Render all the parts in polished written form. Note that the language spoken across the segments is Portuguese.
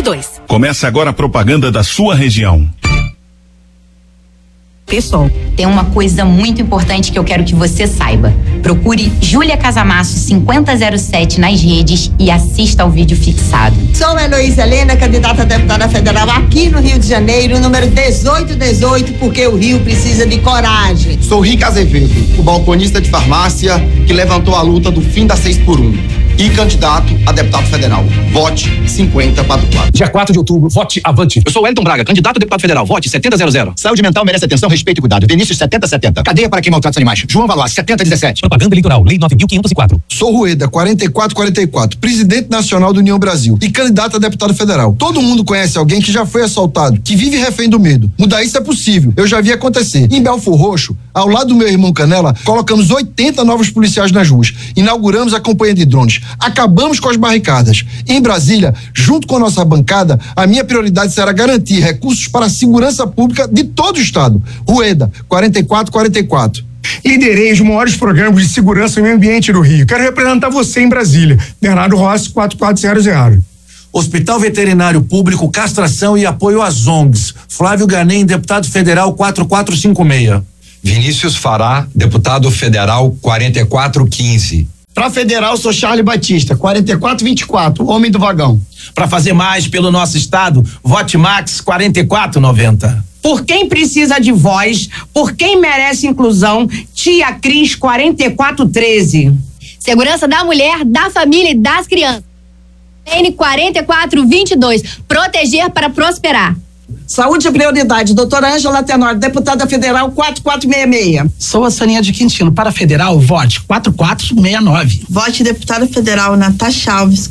22. Começa agora a propaganda da sua região. Pessoal, tem uma coisa muito importante que eu quero que você saiba. Procure Júlia Casamasso 5007 nas redes e assista ao vídeo fixado. Sou Heloísa Helena, candidata a deputada federal aqui no Rio de Janeiro, número 1818, porque o Rio precisa de coragem. Sou Rick Azevedo, o balconista de farmácia que levantou a luta do fim da 6x1 e candidato a deputado federal. Vote 5044. Dia 4 de outubro, vote avante. Eu sou Wellington Braga, candidato a deputado federal. Vote 7000. Saúde mental merece atenção, respeito e cuidado. Vinícius 7070. Cadeia para quem maltrata os animais. João Valois 7017. Propaganda eleitoral, lei 9504. Sou Rueda 4444, presidente nacional do União Brasil e candidato a deputado federal. Todo mundo conhece alguém que já foi assaltado, que vive refém do medo. Mudar isso é possível. Eu já vi acontecer. Em Belfor Roxo, ao lado do meu irmão Canela, colocamos 80 novos policiais nas ruas. Inauguramos a campanha de drones. Acabamos com as barricadas. Em Brasília, junto com a nossa bancada, a minha prioridade será garantir recursos para a segurança pública de todo o estado. Rueda, 4444. Liderei os maiores programas de segurança e meio ambiente do Rio. Quero representar você em Brasília. Bernardo Rossi, 4400. Hospital Veterinário Público, castração e apoio às ONGs. Flávio Ganem, deputado federal, 4456. Vinícius Fará, deputado federal, 4415. Para federal, sou Charlie Batista, 4424, homem do vagão. Para fazer mais pelo nosso estado, vote Max 4490. Por quem precisa de voz, por quem merece inclusão, Tia Cris 4413. segurança da mulher, da família e das crianças. N 4422, proteger para prosperar. Saúde e prioridade, doutora Ângela Tenor, deputada federal 4466. Sou a Soninha de Quintino. Para federal, vote 4469. Vote deputada federal Natasha Alves,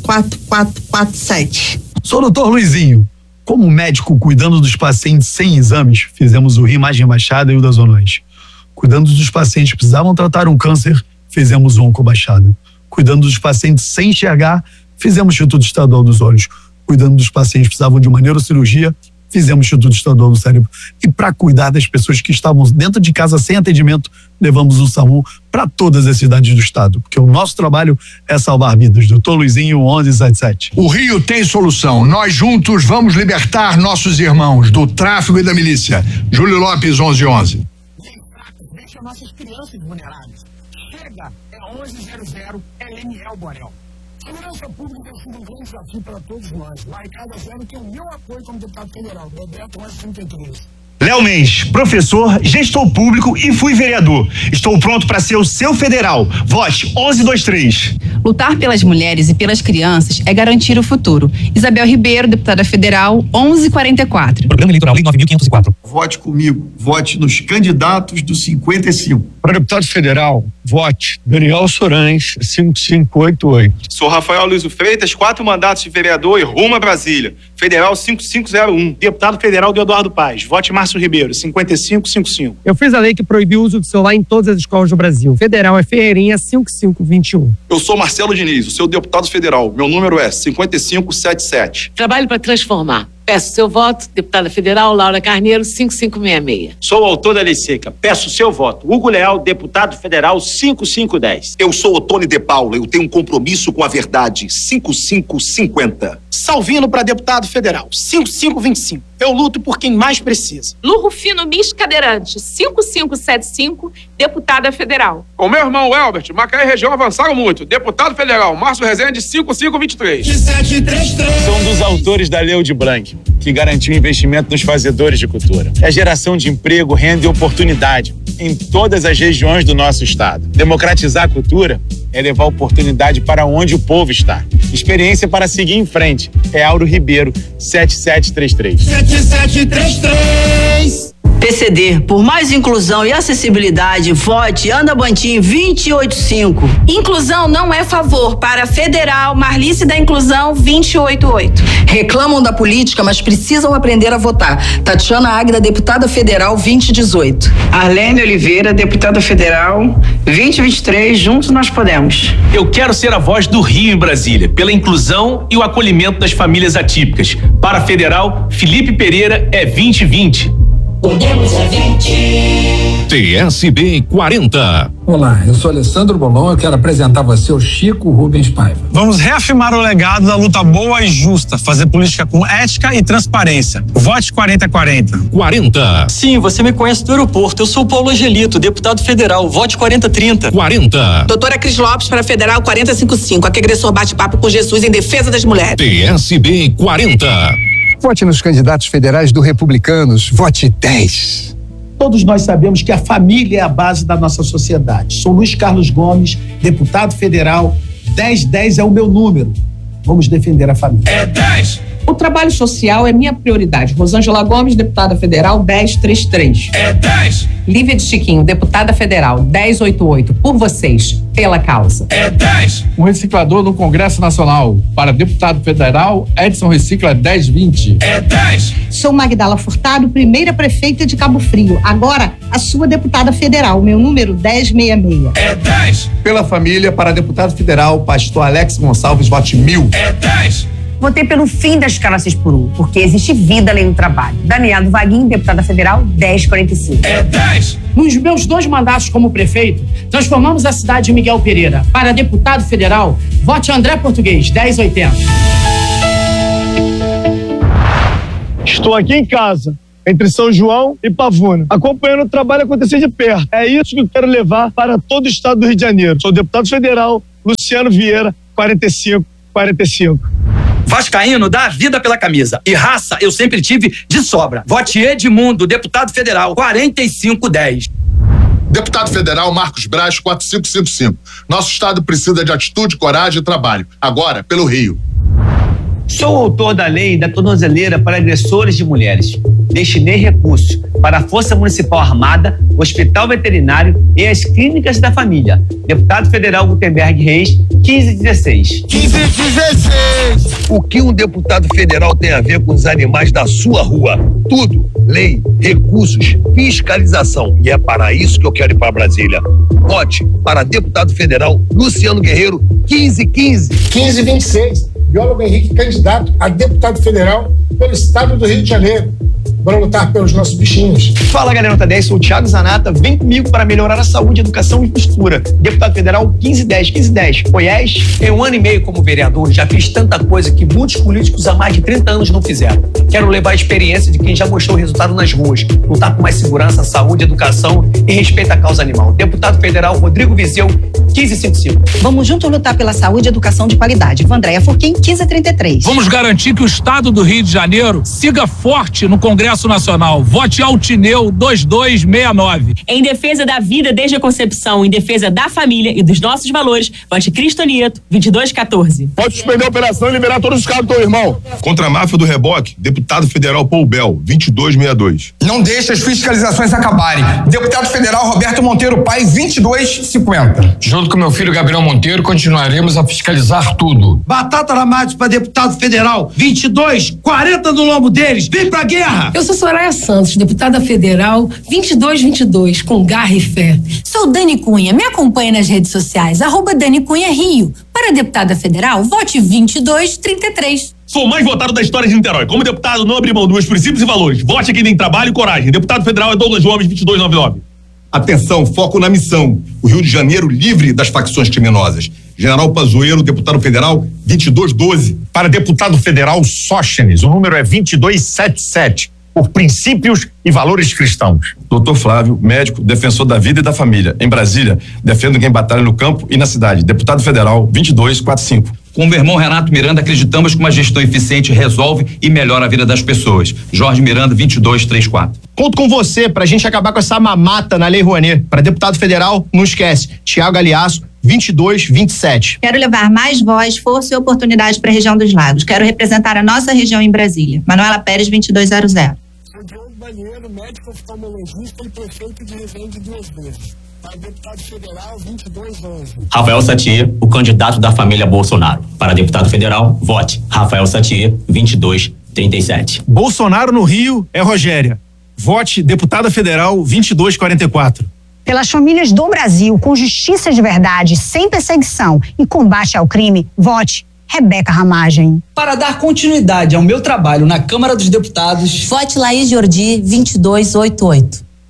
4447. Sou o doutor Luizinho. Como médico cuidando dos pacientes sem exames, fizemos o Rio Imagem Baixada e o da Zona Oeste. Cuidando dos pacientes que precisavam tratar um câncer, fizemos o Onco Baixada. Cuidando dos pacientes sem enxergar, fizemos o Instituto Estadual dos Olhos. Cuidando dos pacientes que precisavam de uma neurocirurgia, fizemos o Instituto Estadual do Cérebro. E para cuidar das pessoas que estavam dentro de casa sem atendimento, levamos o SAMU para todas as cidades do estado. Porque o nosso trabalho é salvar vidas. Doutor Luizinho, 1177. O Rio tem solução. Nós juntos vamos libertar nossos irmãos do tráfico e da milícia. Júlio Lopes, 1111. Deixa nossas crianças vulneráveis. Chega, é 1100, é Leniel Borel. Segurança pública tem sido um grande desafio para todos nós. Lá em Casa Zero tem o meu apoio como deputado federal, Roberto 1133. Léo Mendes, professor, gestor público e fui vereador. Estou pronto para ser o seu federal. Vote 1123. Lutar pelas mulheres e pelas crianças é garantir o futuro. Isabel Ribeiro, deputada federal, 1144. Programa eleitoral, lei 9504. Vote comigo. Vote nos candidatos do 55. Para deputado federal, vote Daniel Sorães, 5588. Sou Rafael Luiz Freitas, 4 mandatos de vereador e rumo a Brasília. Federal 5501. Deputado federal de Eduardo Paz. Vote Márcio Ribeiro, 5555. Eu fiz a lei que proibiu o uso do celular em todas as escolas do Brasil. Federal é Ferreirinha, 5521. Eu sou Marcelo Diniz, o seu deputado federal. Meu número é 5577. Trabalho para transformar. Peço seu voto, deputada federal Laura Carneiro, 5566. Sou o autor da lei seca. Peço seu voto. Hugo Leal, deputado federal, 5510. Eu sou Otônio de Paula. Eu tenho um compromisso com a verdade, 5550. Salvino para deputado federal, 5525. Eu luto por quem mais precisa. Lu Rufino Mis Cadeirante, 5575, deputada federal. Com meu irmão Elbert, Macaé e região avançaram muito. Deputado federal, Márcio Rezende, 5523. Sou um dos autores da Lei de Blanc, que garantiu investimento nos fazedores de cultura. É geração de emprego, renda e oportunidade em todas as regiões do nosso estado. Democratizar a cultura é levar oportunidade para onde o povo está. Experiência para seguir em frente. É Auro Ribeiro, 7733. 7733. PCD, por mais inclusão e acessibilidade, vote Ana Bantim 285. Inclusão não é favor. Para federal, Marlice da Inclusão 288. Reclamam da política, mas precisam aprender a votar. Tatiana Águida, deputada federal 2018. Arlene Oliveira, deputada federal 2023, juntos nós podemos. Eu quero ser a voz do Rio em Brasília, pela inclusão e o acolhimento das famílias atípicas. Para federal, Felipe Pereira é 2020. Podemos é 20. TSB 40. Olá, eu sou Alessandro Bolon, eu quero apresentar você o Chico Rubens Paiva. Vamos reafirmar o legado da luta boa e justa, fazer política com ética e transparência. Vote 4040. 40. Sim, você me conhece do aeroporto. Eu sou o Paulo Angelito, deputado federal. Vote 4030. 40. Doutora Cris Lopes para Federal 4055. Aqui agressor bate-papo com Jesus em defesa das mulheres. TSB 40. Vote nos candidatos federais do Republicanos. Vote 10. Todos nós sabemos que a família é a base da nossa sociedade. Sou Luiz Carlos Gomes, deputado federal. 1010 é o meu número. Vamos defender a família. É 10. O trabalho social é minha prioridade. Rosângela Gomes, deputada federal, 1033. É 10. Lívia de Chiquinho, deputada federal, 1088. Por vocês, pela causa. É 10. Um reciclador no Congresso Nacional. Para deputado federal, Edson Recicla 1020. É 10. Sou Magdala Furtado, primeira prefeita de Cabo Frio. Agora, a sua deputada federal, meu número 1066. É 10. Pela família, para deputado federal, pastor Alex Gonçalves, vote 1000. É 10. Votei pelo fim da escala 6 por 1, porque existe vida além do trabalho. Daniela Vaguinho, deputada federal, 1045. É 10. Nos meus 2 mandatos como prefeito, transformamos a cidade de Miguel Pereira. Para deputado federal, vote André Português, 1080. Estou aqui em casa, entre São João e Pavuna, acompanhando o trabalho acontecer de perto. É isso que eu quero levar para todo o estado do Rio de Janeiro. Sou deputado federal, Luciano Vieira, 4545. Vascaíno dá a vida pela camisa. E raça eu sempre tive de sobra. Vote Edmundo, deputado federal, 4510. Deputado federal Marcos Braz, 4555. Nosso estado precisa de atitude, coragem e trabalho. Agora, pelo Rio. Sou autor da lei da tornozeleira para agressores de mulheres. Destinei recursos para a Força Municipal Armada, Hospital Veterinário e as Clínicas da Família. Deputado federal Gutenberg Reis, 1516. 1516! O que um deputado federal tem a ver com os animais da sua rua? Tudo. Lei, recursos, fiscalização. E é para isso que eu quero ir para Brasília. Vote para deputado federal Luciano Guerreiro, 1515. 1526. Biólogo Henrique, candidato a deputado federal pelo estado do Rio de Janeiro. Bora lutar pelos nossos bichinhos. Fala, galera, nota 10, sou o Thiago Zanata. Vem comigo para melhorar a saúde, educação e infraestrutura. Deputado federal 1510, 1510. Goiás. Em 1 ano e meio como vereador, já fiz tanta coisa que muitos políticos há mais de 30 anos não fizeram. Quero levar a experiência de quem já mostrou resultado nas ruas. Lutar com mais segurança, saúde, educação e respeito à causa animal. Deputado federal Rodrigo Vizeu, 1555. Vamos juntos lutar pela saúde e educação de qualidade. Vandréia Furquim, 1533. Vamos garantir que o estado do Rio de Janeiro siga forte no Congresso Nacional. Vote Altineu 2269. Em defesa da vida desde a concepção, em defesa da família e dos nossos valores, vote Cristo Nieto 2214. Pode suspender a operação e liberar todos os carros do teu irmão. Contra a máfia do reboque, deputado federal Paul Bel, 2262. Não deixe as fiscalizações acabarem. Deputado federal Roberto Monteiro Pai, 2250. Junto com meu filho Gabriel Monteiro, continuaremos a fiscalizar tudo. Batata Ramados para deputado federal, 2240 no lombo deles. Vem pra guerra! Eu sou Soraya Santos, deputada federal, 2222, com garra e fé. Sou Dani Cunha, me acompanhe nas redes sociais, @Dani Cunha Rio. Para deputada federal, vote 2233. Sou o mais votado da história de Niterói. Como deputado, não abri mão dos meus princípios e valores. Vote quem tem trabalho e coragem. Deputado federal é Douglas Gomes, 2299. Atenção, foco na missão. O Rio de Janeiro livre das facções criminosas. General Pazuello, deputado federal, 2212. Para deputado federal Sóstenes, o número é 2277. Por princípios e valores cristãos. Doutor Flávio, médico, defensor da vida e da família. Em Brasília, defendo quem batalha no campo e na cidade. Deputado federal, 2245. Com o meu irmão Renato Miranda, acreditamos que uma gestão eficiente resolve e melhora a vida das pessoas. Jorge Miranda, 2234. Conto com você pra gente acabar com essa mamata na Lei Rouanet. Para deputado federal, não esquece, Tiago Galeasso, 2227. Quero levar mais voz, força e oportunidade para a região dos Lagos. Quero representar a nossa região em Brasília. Manuela Pérez, 2200. Banheiro, médico oftalmologista e prefeito de Resende 2 vezes. Para deputado federal, 2211. Rafael Satir, o candidato da família Bolsonaro. Para deputado federal, vote Rafael Satir, 2237. Bolsonaro no Rio é Rogéria. Vote deputada federal, 2244. Pelas famílias do Brasil, com justiça de verdade, sem perseguição e combate ao crime, vote Rebeca Ramagem. Para dar continuidade ao meu trabalho na Câmara dos Deputados, vote Laís Jordi, 2288.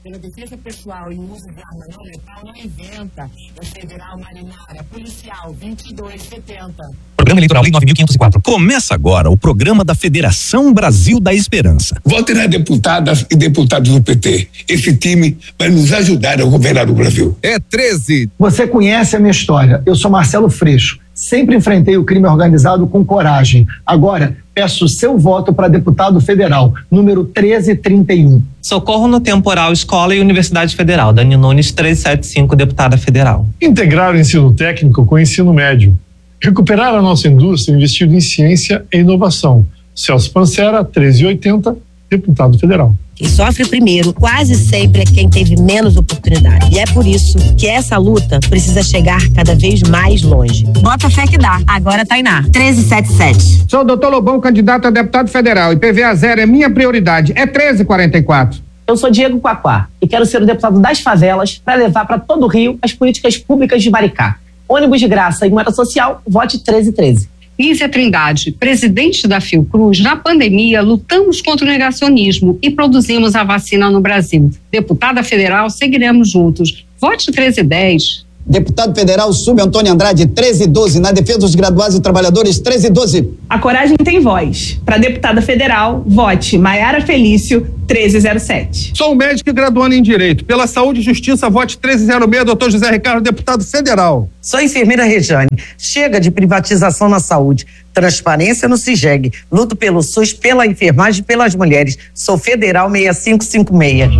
pela defesa pessoal e uso de arma não letal não inventa. É federal, marinara, policial, 2270. Programa Eleitoral Lei 9.504. Começa agora o programa da Federação Brasil da Esperança. Vote nas deputadas e deputados do PT. Esse time vai nos ajudar a governar o Brasil. É 13. Você conhece a minha história. Eu sou Marcelo Freixo. Sempre enfrentei o crime organizado com coragem. Agora, peço o seu voto para deputado federal, número 1331. Socorro no Temporal Escola e Universidade Federal. Dani Nunes, 375, deputada federal. Integrar o ensino técnico com o ensino médio. Recuperar a nossa indústria investindo em ciência e inovação. Celso Pancera, 1380, deputado federal. Quem sofre primeiro quase sempre é quem teve menos oportunidade. E é por isso que essa luta precisa chegar cada vez mais longe. Bota fé que dá. Agora Tainá, 1377. Sou o doutor Lobão, candidato a deputado federal. IPVA zero é minha prioridade. É 1344. Eu sou Diego Quaquá e quero ser o deputado das favelas para levar para todo o Rio as políticas públicas de Maricá. Ônibus de graça e moeda social, vote 1313. Ísia Trindade, presidente da Fiocruz, na pandemia lutamos contra o negacionismo e produzimos a vacina no Brasil. Deputada federal, seguiremos juntos. Vote 1310. Deputado federal Antônio Andrade, 1312, na defesa dos graduados e trabalhadores, 1312. A coragem tem voz. Para deputada federal, vote Maiara Felício, 1307. Sou médico e graduando em Direito. Pela Saúde e Justiça, vote 1306, doutor José Ricardo, deputado federal. Sou enfermeira Rejane. Chega de privatização na saúde. Transparência no CIGEG. Luto pelo SUS, pela enfermagem e pelas mulheres. Sou federal 6556.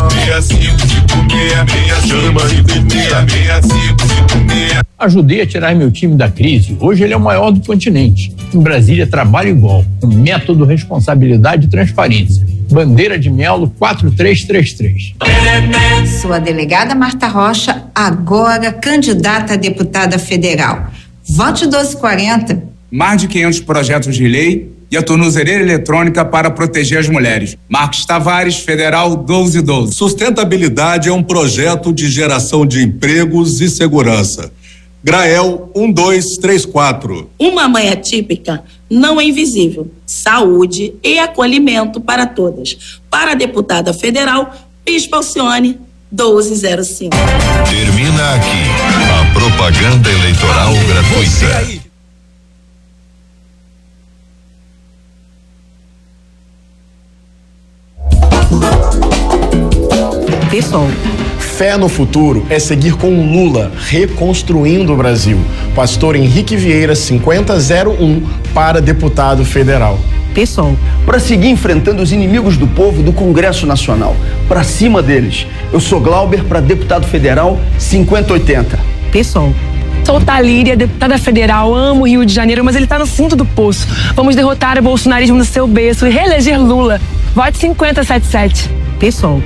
6556. Ajudei a tirar meu time da crise. Hoje ele é o maior do continente. Em Brasília, trabalho igual, com método, responsabilidade e transparência. Bandeira de Melo 4333. Sou a delegada Marta Rocha, agora candidata a deputada federal. Vote 1240. Mais de 500 projetos de lei e a tornozeleira eletrônica para proteger as mulheres. Marcos Tavares, federal 1212. Sustentabilidade é um projeto de geração de empregos e segurança. Grael 1234. Uma mãe atípica não é invisível. Saúde e acolhimento para todas. Para a deputada federal, Bispo Alcione, 1205. Termina aqui a propaganda eleitoral gratuita. Pessoal. Fé no futuro é seguir com Lula, reconstruindo o Brasil. Pastor Henrique Vieira, 5001, para deputado federal. Pessoal. Para seguir enfrentando os inimigos do povo do Congresso Nacional. Para cima deles. Eu sou Glauber, para deputado federal, 5080. Pessoal. Sou Talíria, deputada federal, amo o Rio de Janeiro, mas ele tá no fundo do poço. Vamos derrotar o bolsonarismo no seu berço e reeleger Lula. Vote 5077. Pessoal.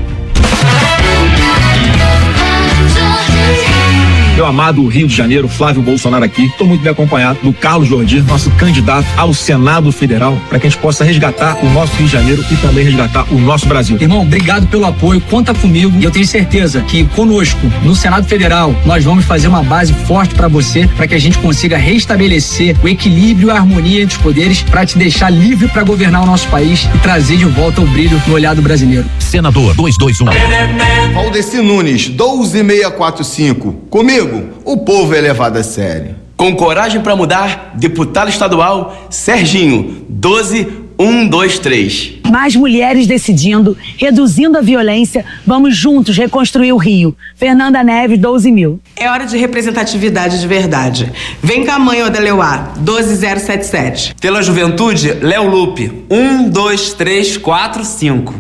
Meu amado Rio de Janeiro, Flávio Bolsonaro aqui. Estou muito bem acompanhado do Carlos Jordi, nosso candidato ao Senado Federal, para que a gente possa resgatar o nosso Rio de Janeiro e também resgatar o nosso Brasil. Irmão, obrigado pelo apoio, conta comigo e eu tenho certeza que conosco, no Senado Federal, nós vamos fazer uma base forte para você, para que a gente consiga restabelecer o equilíbrio e a harmonia entre os poderes, para te deixar livre para governar o nosso país e trazer de volta o brilho no olhar do brasileiro. Senador 221. Valdeci Nunes, 12645. Comigo, o povo é levado a sério. Com coragem para mudar, deputado estadual Serginho, 12123. Mais mulheres decidindo, reduzindo a violência, vamos juntos reconstruir o Rio. Fernanda Neves, 12.000. É hora de representatividade de verdade. Vem cá, mãe Odeleuá, 12077. Pela juventude, Léo Lupe, 12345.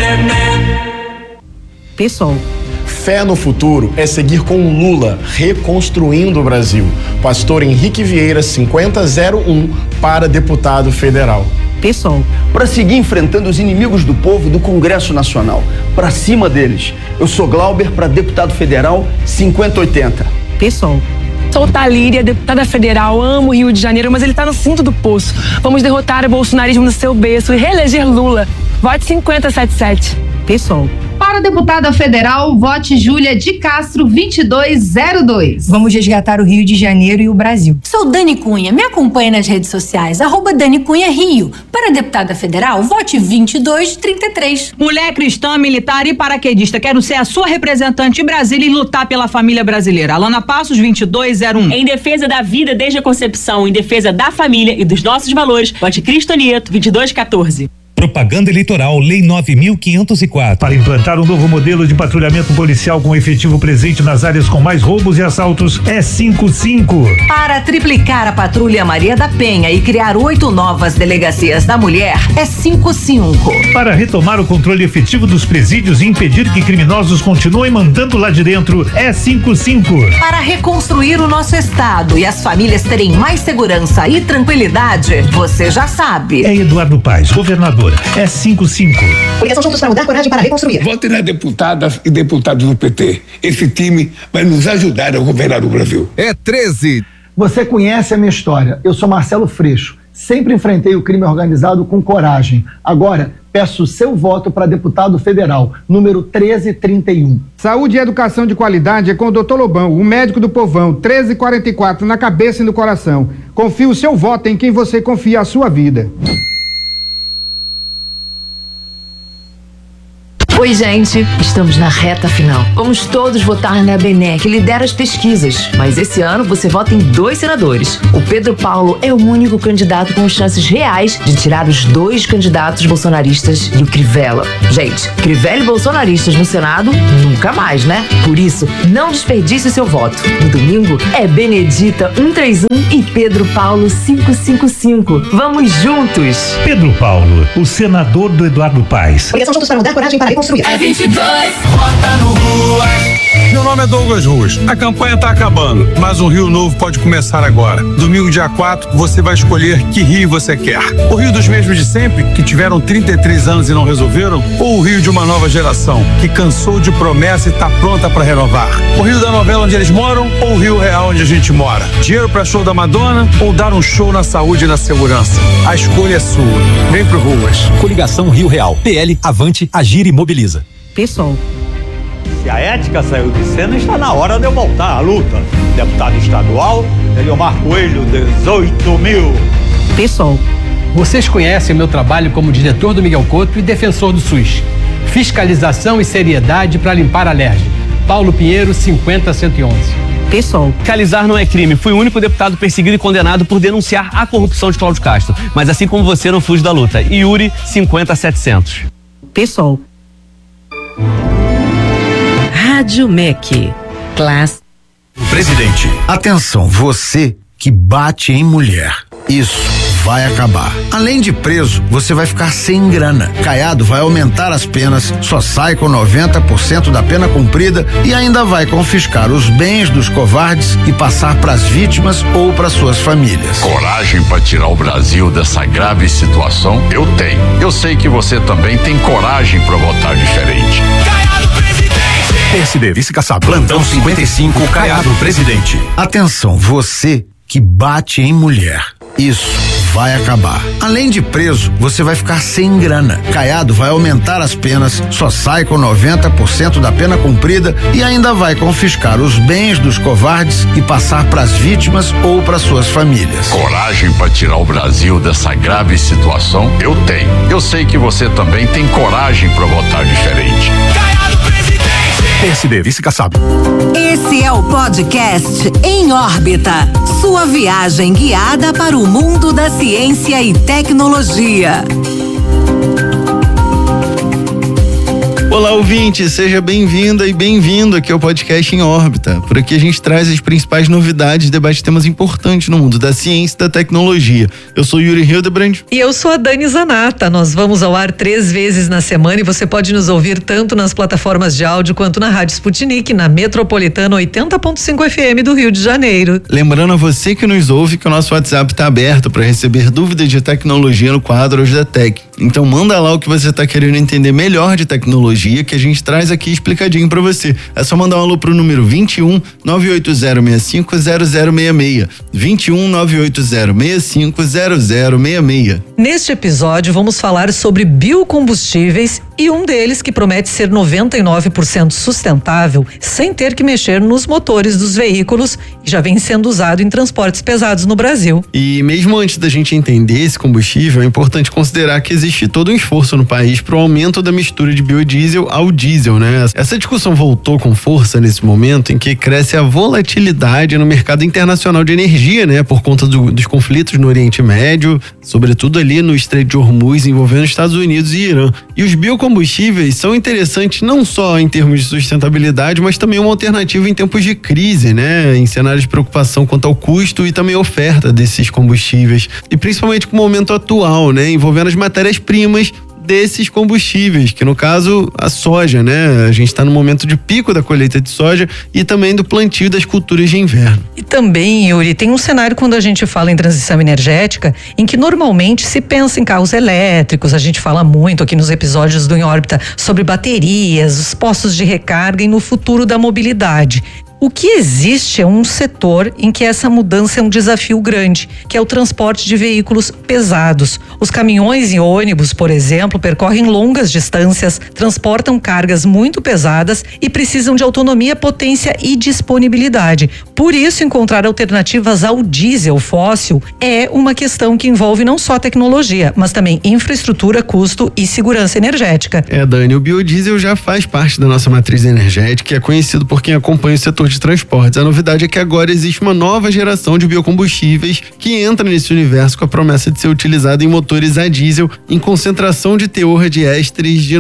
Pessoal. Fé no futuro é seguir com Lula, reconstruindo o Brasil. Pastor Henrique Vieira, 5001, para deputado federal. Pessoal. Para seguir enfrentando os inimigos do povo do Congresso Nacional. Para cima deles. Eu sou Glauber, para deputado federal, 5080. Pessoal. Sou Talíria, deputada federal, amo o Rio de Janeiro, mas ele tá no fundo do poço. Vamos derrotar o bolsonarismo no seu berço e reeleger Lula. Vote 5077. Pessoal. Para deputada federal, vote Júlia de Castro 2202. Vamos resgatar o Rio de Janeiro e o Brasil. Sou Dani Cunha, me acompanhe nas redes sociais, @Dani Cunha Rio. Para deputada federal, vote 2233. Mulher cristã, militar e paraquedista, quero ser a sua representante em Brasília e lutar pela família brasileira. Alana Passos, 2201. Em defesa da vida desde a concepção, em defesa da família e dos nossos valores, vote Cristo Nieto, 2214. Propaganda eleitoral, Lei 9.504. Para implantar um novo modelo de patrulhamento policial com efetivo presente nas áreas com mais roubos e assaltos, é 55. Para triplicar a Patrulha Maria da Penha e criar 8 novas delegacias da mulher, é 55. Para retomar o controle efetivo dos presídios e impedir que criminosos continuem mandando lá de dentro, é 55. Para reconstruir o nosso estado e as famílias terem mais segurança e tranquilidade, você já sabe. É Eduardo Paes, governador. É 55. Coligação Juntos para Mudar, coragem para reconstruir. Vote nas deputadas e deputados do PT. Esse time vai nos ajudar a governar o Brasil. É 13. Você conhece a minha história. Eu sou Marcelo Freixo. Sempre enfrentei o crime organizado com coragem. Agora, peço o seu voto para deputado federal, número 1331. Saúde e educação de qualidade é com o Dr. Lobão, o médico do povão, 1344, na cabeça e no coração. Confie o seu voto em quem você confia a sua vida. Oi, gente, estamos na reta final. Vamos todos votar na ABNE, que lidera as pesquisas. Mas esse ano você vota em 2 senadores. O Pedro Paulo é o único candidato com chances reais de tirar os 2 candidatos bolsonaristas e o Crivella. Gente, Crivella e bolsonaristas no Senado, nunca mais, né? Por isso, não desperdice seu voto. No domingo, é Benedita 131 e Pedro Paulo 555. Vamos juntos! Pedro Paulo, o senador do Eduardo Paes. Coligação Juntos para Mudar, coragem para reconstruir. É 22. Vota no Ruas. Meu nome é Douglas Ruas. A campanha está acabando, mas um Rio novo pode começar agora. Domingo, dia 4, você vai escolher que Rio você quer. O Rio dos mesmos de sempre, que tiveram 33 anos e não resolveram? Ou o Rio de uma nova geração, que cansou de promessa e está pronta para renovar? O Rio da novela onde eles moram ou o Rio real onde a gente mora? Dinheiro para show da Madonna ou dar um show na saúde e na segurança? A escolha é sua. Vem pro Ruas. Coligação Rio Real. PL, Avante, Agir e Mobiliza. Pessoal. Se a ética saiu de cena, está na hora de eu voltar à luta. Deputado estadual, Eliomar Coelho, 18.000. Pessoal. Vocês conhecem meu trabalho como diretor do Miguel Couto e defensor do SUS. Fiscalização e seriedade para limpar a alergia. Paulo Pinheiro, 50111. Pessoal. Fiscalizar não é crime. Fui o único deputado perseguido e condenado por denunciar a corrupção de Cláudio Castro. Mas assim como você, não fujo da luta. Yuri, 50700. Pessoal. Rádio MEC. Classe. Presidente. Atenção, você que bate em mulher. Isso vai acabar. Além de preso, você vai ficar sem grana. Caiado vai aumentar as penas, só sai com 90% da pena cumprida e ainda vai confiscar os bens dos covardes e passar para as vítimas ou para suas famílias. Coragem para tirar o Brasil dessa grave situação? Eu tenho. Eu sei que você também tem coragem para votar diferente. Caiado presidente! PSD, vice Kassab. Plantão 55, Caiado presidente. Atenção, você que bate em mulher. Isso vai acabar. Além de preso, você vai ficar sem grana. Caiado vai aumentar as penas, só sai com 90% da pena cumprida e ainda vai confiscar os bens dos covardes e passar para as vítimas ou para suas famílias. Coragem para tirar o Brasil dessa grave situação? Eu tenho. Eu sei que você também tem coragem para votar diferente. Caiado presidente! PSD, vice Kassab. Esse é o podcast Em Órbita, sua viagem guiada para o mundo da ciência e tecnologia. Olá, ouvinte, seja bem-vinda e bem-vindo aqui ao podcast Em Órbita. Por aqui a gente traz as principais novidades e debate temas importantes no mundo da ciência e da tecnologia. Eu sou Yuri Hildebrand. E eu sou a Dani Zanata. Nós vamos ao ar 3 vezes na semana e você pode nos ouvir tanto nas plataformas de áudio quanto na Rádio Sputnik, na Metropolitana 80.5 FM do Rio de Janeiro. Lembrando a você que nos ouve que o nosso WhatsApp está aberto para receber dúvidas de tecnologia no quadro Hoje da Tech. Então manda lá o que você está querendo entender melhor de tecnologia que a gente traz aqui explicadinho para você. É só mandar um alô pro número 21 98065 0066. 21 98065 0066. Neste episódio, vamos falar sobre biocombustíveis e um deles que promete ser 99% sustentável, sem ter que mexer nos motores dos veículos e já vem sendo usado em transportes pesados no Brasil. E mesmo antes da gente entender esse combustível, é importante considerar que existe todo um esforço no país para o aumento da mistura de biodiesel ao diesel, né? Essa discussão voltou com força nesse momento em que cresce a volatilidade no mercado internacional de energia, né? Por conta dos conflitos no Oriente Médio, sobretudo ali no Estreito de Hormuz, envolvendo Estados Unidos e Irã. E os biocombustíveis são interessantes não só em termos de sustentabilidade, mas também uma alternativa em tempos de crise, né? Em cenários de preocupação quanto ao custo e também a oferta desses combustíveis. E principalmente com o momento atual, né? Envolvendo as matérias-primas desses combustíveis, que no caso a soja, né? A gente está no momento de pico da colheita de soja e também do plantio das culturas de inverno. E também, Yuri, tem um cenário quando a gente fala em transição energética em que normalmente se pensa em carros elétricos, a gente fala muito aqui nos episódios do Em Órbita sobre baterias, os postos de recarga e no futuro da mobilidade. O que existe é um setor em que essa mudança é um desafio grande, que é o transporte de veículos pesados. Os caminhões e ônibus, por exemplo, percorrem longas distâncias, transportam cargas muito pesadas e precisam de autonomia, potência e disponibilidade. Por isso, encontrar alternativas ao diesel fóssil é uma questão que envolve não só tecnologia, mas também infraestrutura, custo e segurança energética. Dani, o biodiesel já faz parte da nossa matriz energética e é conhecido por quem acompanha o setor de transportes. A novidade é que agora existe uma nova geração de biocombustíveis que entra nesse universo com a promessa de ser utilizada em motores a diesel em concentração de teor de ésteres de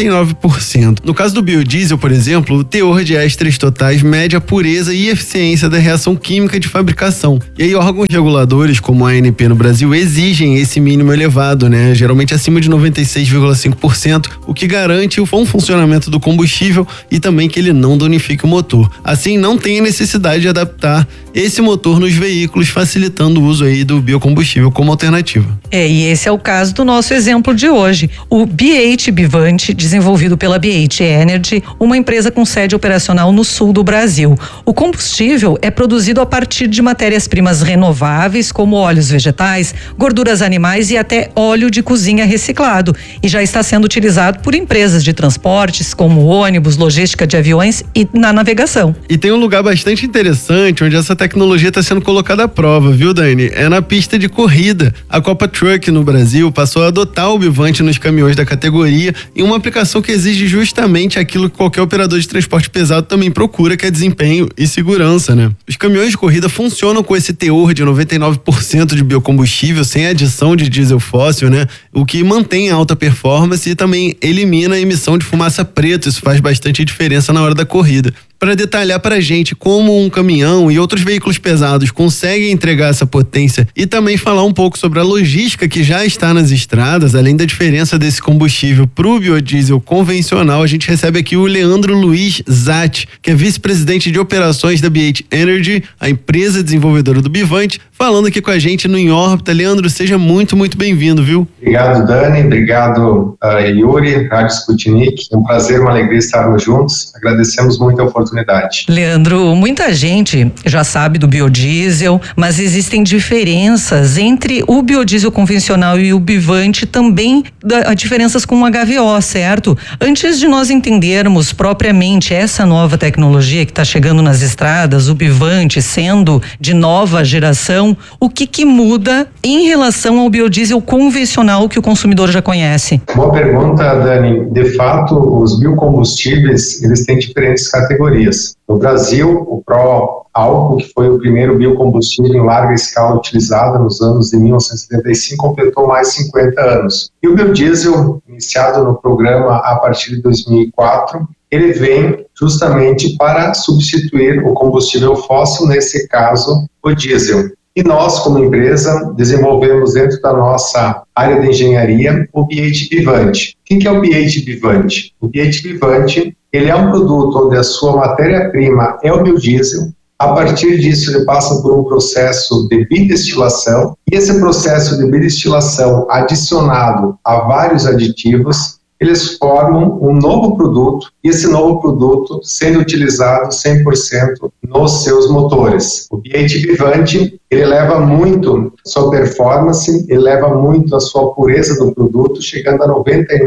99%. No caso do biodiesel, por exemplo, o teor de ésteres totais mede a pureza e eficiência da reação química de fabricação. E aí órgãos reguladores como a ANP no Brasil exigem esse mínimo elevado, né? Geralmente acima de 96,5%, o que garante o bom funcionamento do combustível e também que ele não danifique o motor. Assim, não tem necessidade de adaptar esse motor nos veículos, facilitando o uso aí do biocombustível como alternativa. E esse é o caso do nosso exemplo de hoje. O B8 Bivante, desenvolvido pela B8 Energy, uma empresa com sede operacional no sul do Brasil. O combustível é produzido a partir de matérias-primas renováveis, como óleos vegetais, gorduras animais e até óleo de cozinha reciclado, e já está sendo utilizado por empresas de transportes, como ônibus, logística de aviões e na navegação. E tem um lugar bastante interessante onde essa tecnologia está sendo colocada à prova, viu, Dani? É na pista de corrida. A Copa Truck no Brasil passou a adotar o Bivante nos caminhões da categoria em uma aplicação que exige justamente aquilo que qualquer operador de transporte pesado também procura, que é desempenho e segurança, né? Os caminhões de corrida funcionam com esse teor de 99% de biocombustível, sem adição de diesel fóssil, né? O que mantém a alta performance e também elimina a emissão de fumaça preta. Isso faz bastante diferença na hora da corrida. Para detalhar pra gente como um caminhão e outros veículos pesados conseguem entregar essa potência e também falar um pouco sobre a logística que já está nas estradas, além da diferença desse combustível pro biodiesel convencional, a gente recebe aqui o Leandro Luiz Zatti, que é vice-presidente de operações da B8 Energy, a empresa desenvolvedora do Bivante, falando aqui com a gente no Em Órbita. Leandro, seja muito, muito bem-vindo, viu? Obrigado, Dani. Obrigado, Yuri, Rádio Sputnik. É um prazer, uma alegria estarmos juntos. Agradecemos muito a oportunidade. Leandro, muita gente já sabe do biodiesel, mas existem diferenças entre o biodiesel convencional e o Bivante, também diferenças com o HVO, certo? Antes de nós entendermos propriamente essa nova tecnologia que está chegando nas estradas, o Bivante sendo de nova geração, o que muda em relação ao biodiesel convencional que o consumidor já conhece? Boa pergunta, Dani. De fato, os biocombustíveis, eles têm diferentes categorias. No Brasil, o pró-álcool, que foi o primeiro biocombustível em larga escala utilizado nos anos de 1975, completou mais 50 anos. E o biodiesel, iniciado no programa a partir de 2004, ele vem justamente para substituir o combustível fóssil, nesse caso, o diesel. E nós, como empresa, desenvolvemos dentro da nossa área de engenharia o B8 Bivante. O que é o B8 Bivante? O B8 Bivante, ele é um produto onde a sua matéria-prima é o biodiesel. A partir disso, ele passa por um processo de bidestilação. E esse processo de bidestilação, adicionado a vários aditivos, eles formam um novo produto, e esse novo produto sendo utilizado 100% nos seus motores. O B8 Vivante, ele eleva muito a sua performance, eleva muito a sua pureza do produto, chegando a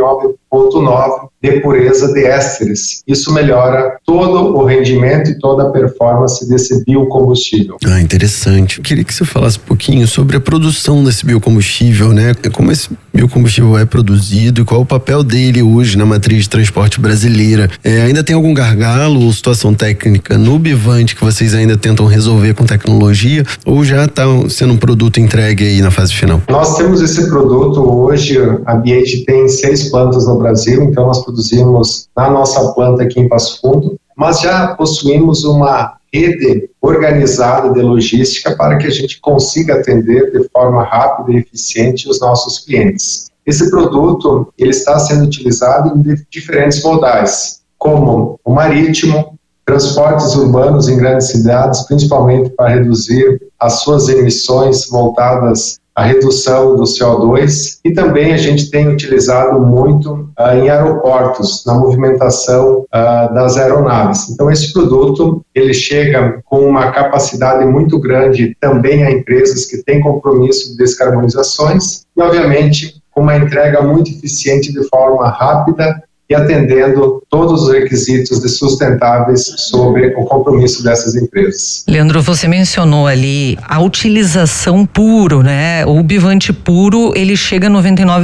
99,9% de pureza de ésteres. Isso melhora todo o rendimento e toda a performance desse biocombustível. Interessante. Eu queria que você falasse um pouquinho sobre a produção desse biocombustível, né? Como esse biocombustível é produzido e qual é o papel dele hoje na matriz de transporte brasileira. Ainda tem algum gargalo ou situação técnica no Bivante que vocês ainda tentam resolver com tecnologia, ou já está sendo um produto entregue aí na fase final? Nós temos esse produto hoje, a B8 tem 6 plantas no Brasil, então nós produzimos na nossa planta aqui em Passo Fundo, mas já possuímos uma rede organizada de logística para que a gente consiga atender de forma rápida e eficiente os nossos clientes. Esse produto, ele está sendo utilizado em diferentes modais, como o marítimo, transportes urbanos em grandes cidades, principalmente para reduzir as suas emissões voltadas à redução do CO2, e também a gente tem utilizado muito em aeroportos, na movimentação das aeronaves. Então esse produto, ele chega com uma capacidade muito grande também a empresas que têm compromisso de descarbonizações e, obviamente, com uma entrega muito eficiente de forma rápida e atendendo todos os requisitos de sustentáveis sobre o compromisso dessas empresas. Leandro, você mencionou ali a utilização puro, né? O Bivante puro, ele chega a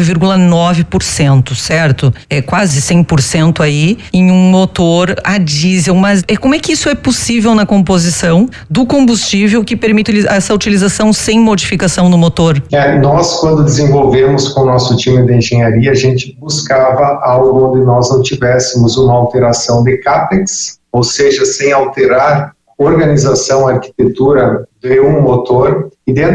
99,9%, certo? É quase 100% aí em um motor a diesel, mas como é que isso é possível na composição do combustível que permite essa utilização sem modificação no motor? Nós, quando desenvolvemos com o nosso time de engenharia, a gente buscava algo onde nós não tivéssemos uma alteração de CAPEX, ou seja, sem alterar a organização, a arquitetura de um motor, e dentro